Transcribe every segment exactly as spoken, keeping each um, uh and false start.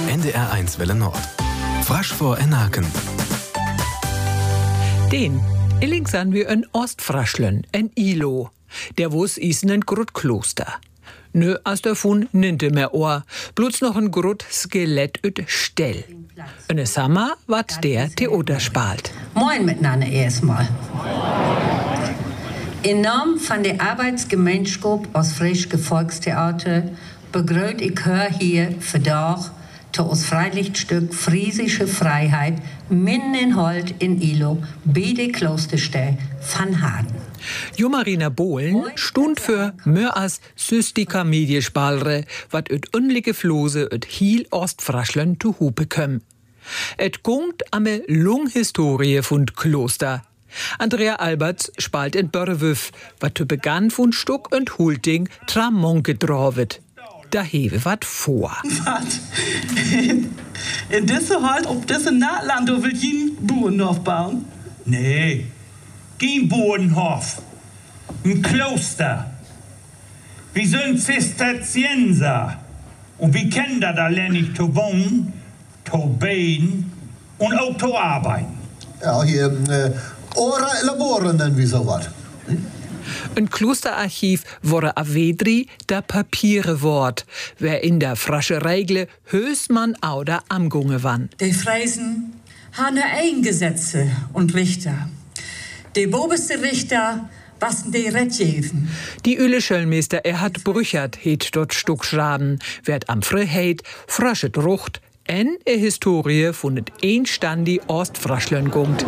N D R eins Welle Nord. Frasch vor Enaken. Den Illing san wir en Ostfraschlen, en Ilo. Der wus isen en Grut Kloster. Nö, as davon ninte mehr Ohr, bloß noch en Grut Skelett üt Stell. Eine Sommer wat der Theater spalt. Moin miteinander erstmal. In Namen von der Arbeitsgemeinschaft aus Frischke Volkstheater begrüßt ich hör hier für Dach zu uns Freilichtstück Friesische Freiheit mitten in Holt in Ilo bei der Klosterstelle van Harden. Jo-Marina Bohlen stund für mehr als Systika Mediespalre, wat üt unlige Flose üt Hiel Ostfraschlen zu Hupe kömm. Et gungt ame Lunghistorie von Kloster. Andrea Alberts spalt in Börrewüff, wat zu begann von Stuck und Hulting Tramonke dravet. Da hewe wat vor. Wat? In, in diese Halt, ob diese Nahtland, du willst jeden Burenhof bauen? Nee, kein Burenhof. Ein Kloster. Wir sind Zisterzienser. Und wir kennen da alleinig zu wohnen, zu beten und auch zu arbeiten. Ja, hier, äh, Ora Laboren nennen wir sowas. Hm? Ein Klosterarchiv wurde a Wedri da Papiere Wort, wer in der frasche Regle Hösmann oder am Gunge wann. Die Freisen haben nur Eingesetze und Richter. Die oberste Richter wassen die Rettjeven. Die Öle Schöllmeister Erhard Brüchert het dort Stuckschraben, werd am Friheit, frasche Drucht, en e Historie von et einstandi Ostfraschlern gungt.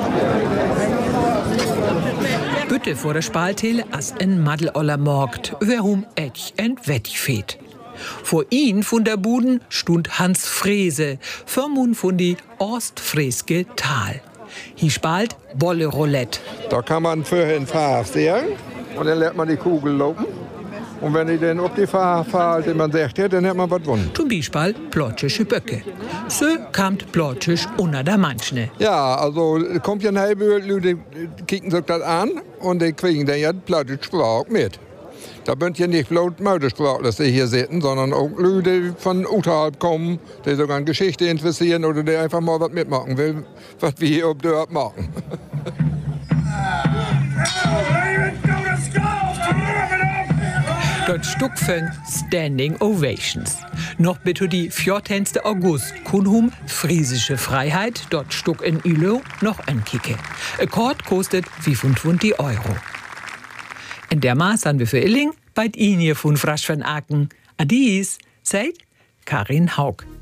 Bütte vor der Spaltele as en Maddeloller Morgt, werhum etch en Wettich feht. Vor ihn von der Buden stund Hans Frese, vermun von die Ostfrieske Tal. Hier spalt Bolle Roulette. Da kann man vorher in Farbe sehen und dann lässt man die Kugel laufen. Und wenn ich dann auf die Farbe fällt, die man sagt, ja, dann hat man was gewonnen. Zum Beispiel plotschische Böcke. So kamt plotschisch unter der Manschne. Ja, also kommt ja ein Leute kicken sich das an und die kriegen dann ja plotschische Sprache mit. Da sind ja nicht bloß Muttersprachler, die hier sitzen, sondern auch Leute, die von außerhalb kommen, die sogar an Geschichte interessieren oder die einfach mal was mitmachen will, was wir hier ob dort machen. Dort Stuck fängt Standing Ovations. Noch bitte die vierzehnten August kunhum Friesische Freiheit, dort Stuck in Ilo noch ein Kicke. Ein Kord kostet fünfundzwanzig Euro. In der Maß haben wir für Illing bei Ihnen von Frasch van Aken. Adies, seid Karin Haug.